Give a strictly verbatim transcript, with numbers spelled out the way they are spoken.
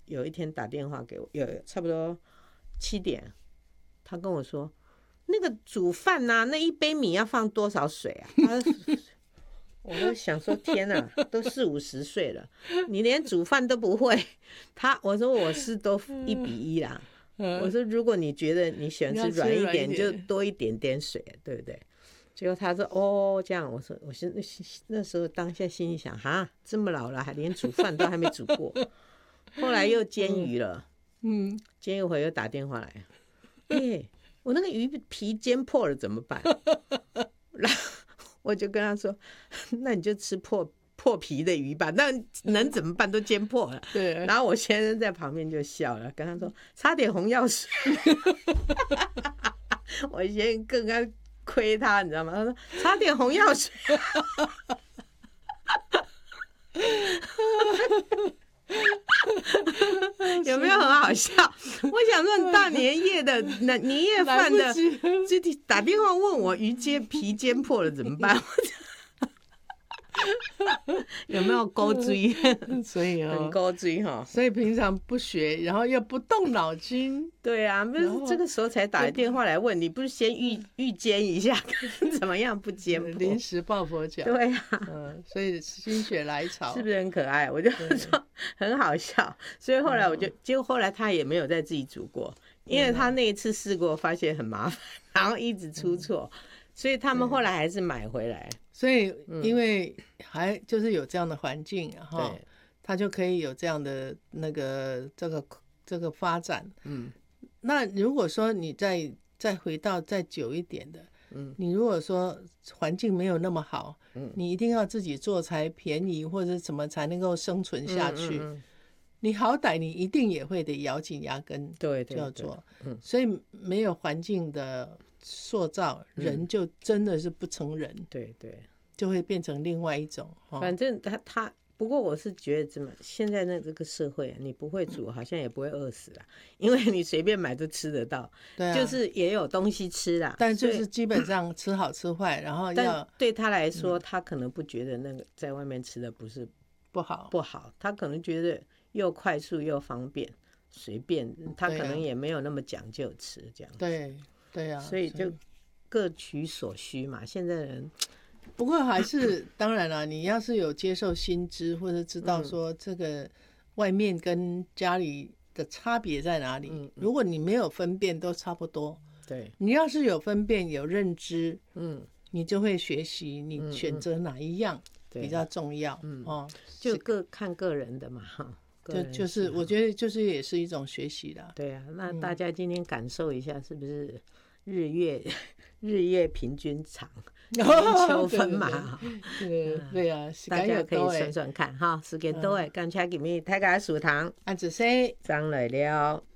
有一天打电话给我，有差不多七点，他跟我说，那个煮饭呐、啊，那一杯米要放多少水啊？他我就想说，天哪，都四五十岁了，你连煮饭都不会。他我说我是都一比一啦。我说如果你觉得你喜欢吃软一点，就多一点点水，对不对？结果他说哦这样，我说我是那时候当下心里想，哈，这么老了还连煮饭都还没煮过。后来又煎鱼了，嗯，煎一会又打电话来，哎、欸，我那个鱼皮煎破了怎么办？然后我就跟他说，那你就吃破破皮的鱼吧，那能怎么办？都煎破了。对。然后我先生在旁边就笑了，跟他说擦点红药水。我先生更加亏他，你知道吗？他说擦点红药水。有没有很好笑？我想说，大年夜的年夜饭的，打电话问我鱼煎皮煎破了怎么办？有没有勾追？ 所以、哦、 很勾追哈。 所以平常不学，然后又不动脑筋。 对啊，不是这个时候才打电话来问你，不是先预预煎一下，怎么样不煎破？ 临时抱佛脚。 对啊， 嗯，所以心血来潮， 是不是很可爱？我就说很好笑，所以后来我就，结果后来他也没有再自己煮过，因为他那一次试过，发现很麻烦，然后一直出错，所以他们后来还是买回来。 所以因为还就是有这样的环境哈、嗯，他就可以有这样的那个这个这个发展。嗯，那如果说你再再回到再久一点的，嗯，你如果说环境没有那么好，嗯，你一定要自己做才便宜或者什么才能够生存下去。嗯嗯嗯，你好歹你一定也会得咬紧牙根， 对对， 要做。嗯，所以没有环境的塑造，人就真的是不成人。嗯、 对对， 就会变成另外一种。 反正他他，不过我是觉得这么现在的这个社会、啊，你不会煮，好像也不会饿死啦，因为你随便买都吃得到，对、啊，就是也有东西吃啦。 但就是基本上吃好吃坏，然后要对他来说、嗯，他可能不觉得那个在外面吃的不是不好不好，他可能觉得又快速又方便，随便，他可能也没有那么讲究吃这样。 对对啊， 所以就各取所需嘛。现在人， 不过还是当然了，你要是有接受新知，或者知道说这个外面跟家里的差别在哪里、嗯、如果你没有分辨都差不多，对，你要是有分辨有认知，嗯，你就会学习你选择哪一样比较重要。嗯哦， 就各看个人的嘛哈。 就就是我觉得就是也是一种学习啦。 对啊，那大家今天感受一下，是不是日月、嗯、日月平均长，年秋分嘛？ 对对啊， 大家可以算算看哈，时间多诶，感谢今日大家收聽， 安子生張來了。